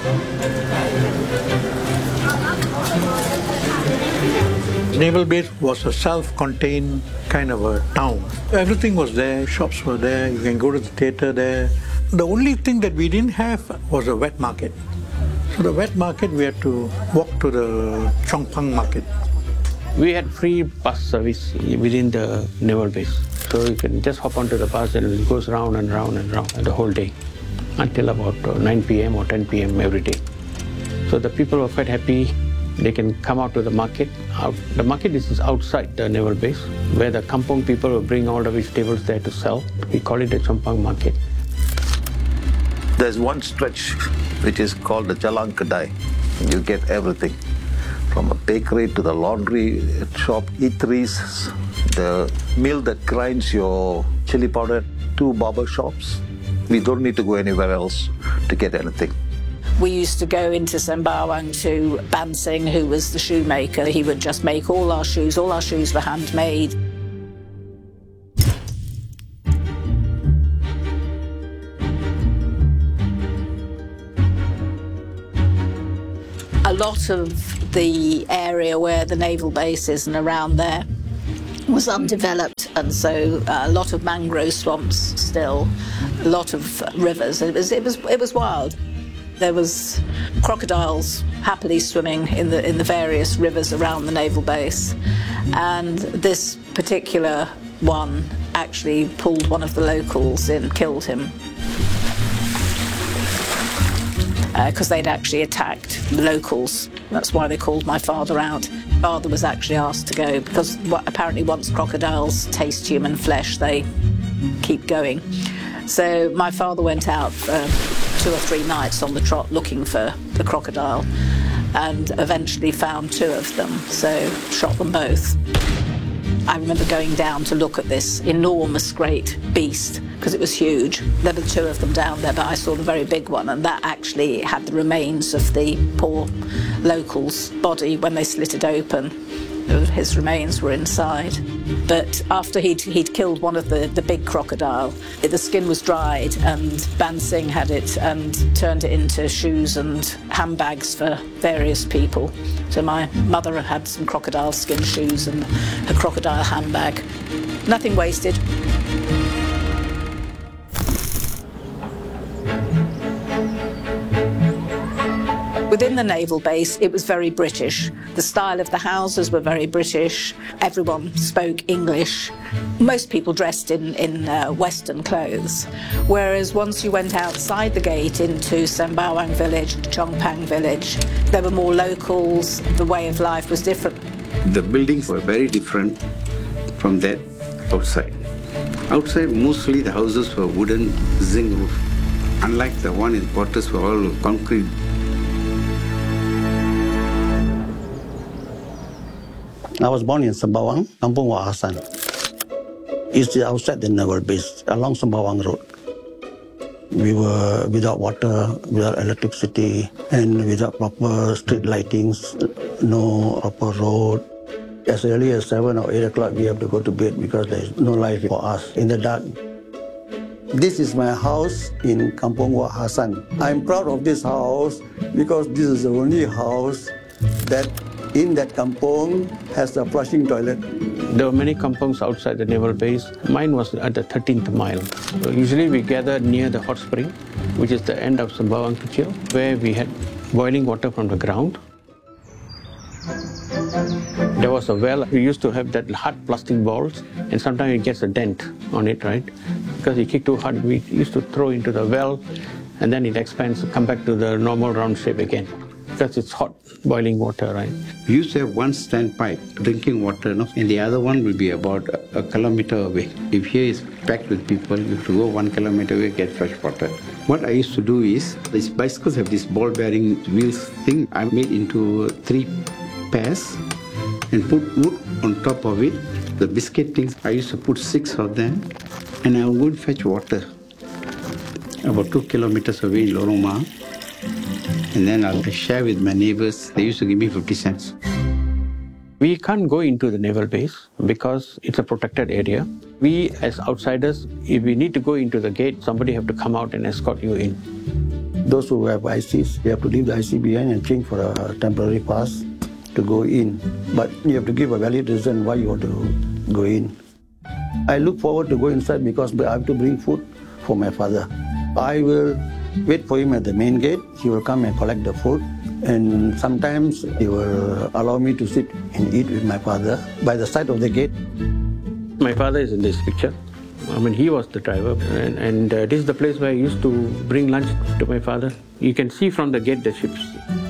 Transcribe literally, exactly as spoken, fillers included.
Naval Base was a self-contained kind of a town. Everything was there, shops were there, you can go to the theatre there. The only thing that we didn't have was a wet market. So the wet market, we had to walk to the Chong Pang market. We had free bus service within the Naval Base. So you can just hop onto the bus and it goes round and round and round the whole day until about nine p m or ten p m every day. So the people were quite happy. They can come out to the market. Out, the market is outside the Naval Base, where the kampong people will bring all the vegetables there to sell. We call it the Chong Pang market. There's one stretch which is called the Jalan Kedai. You get everything, from a bakery to the laundry shop, eateries, the mill that grinds your chili powder, two barber shops. We don't need to go anywhere else to get anything. We used to go into Sembawang to Ban Singh, who was the shoemaker. He would just make all our shoes. All our shoes were handmade. A lot of the area where the naval base is and around there was undeveloped, and so uh, a lot of mangrove swamps still, a lot of rivers. It was, it was, it was wild. There was crocodiles happily swimming in the in the various rivers around the naval base, and this particular one actually pulled one of the locals in, killed him, because uh, they'd actually attacked the locals. That's why they called my father out. Father was actually asked to go because what, apparently once crocodiles taste human flesh, they keep going. So my father went out for two or three nights on the trot looking for the crocodile and eventually found two of them, so shot them both. I remember going down to look at this enormous great beast because it was huge. There were two of them down there, but I saw the very big one, and that actually had the remains of the poor local's body when they slit it open. His remains were inside. But after he'd, he'd killed one of the, the big crocodile, the skin was dried, and Ban Singh had it and turned it into shoes and handbags for various people. So my mother had some crocodile skin shoes and a crocodile handbag. Nothing wasted. Within the naval base, it was very British. The style of the houses were very British. Everyone spoke English. Most people dressed in, in uh, Western clothes. Whereas once you went outside the gate into Sembawang village, Chong Pang village, there were more locals. The way of life was different. The buildings were very different from that outside. Outside, mostly the houses were wooden zinc roof. Unlike the one in quarters were all concrete. I was born in Sembawang, Kampung Wak Hassan. It's outside the naval base, along Sembawang Road. We were without water, without electricity, and without proper street lightings, no proper road. As early as seven or eight o'clock, we have to go to bed because there is no light for us in the dark. This is my house in Kampung Wak Hassan. I'm proud of this house because this is the only house that in that kampong has a flushing toilet. There were many kampongs outside the naval base. Mine was at the thirteenth mile. So usually we gathered near the hot spring, which is the end of Sembawang Kecil, where we had boiling water from the ground. There was a well. We used to have that hard plastic balls, and sometimes it gets a dent on it, right? Because you kick too hard, we used to throw into the well, and then it expands, come back to the normal round shape again. Because it's hot, boiling water, right? We used to have one standpipe, drinking water, no? And the other one will be about a, a kilometer away. If here is packed with people, you have to go one kilometer away, get fresh water. What I used to do is, these bicycles have this ball-bearing wheels thing. I made into three pairs and put wood on top of it. The biscuit things, I used to put six of them, and I would go and fetch water about two kilometers away in Lorong Ma. And then I'll share with my neighbors. They used to give me fifty cents. We can't go into the naval base because it's a protected area. We, as outsiders, if we need to go into the gate, somebody have to come out and escort you in. Those who have I Cs, they have to leave the I C behind and change for a temporary pass to go in. But you have to give a valid reason why you want to go in. I look forward to go inside because I have to bring food for my father. I will wait for him at the main gate. He will come and collect the food. And sometimes he will allow me to sit and eat with my father by the side of the gate. My father is in this picture. I mean, he was the driver, and, and uh, this is the place where I used to bring lunch to my father. You can see from the gate the ships.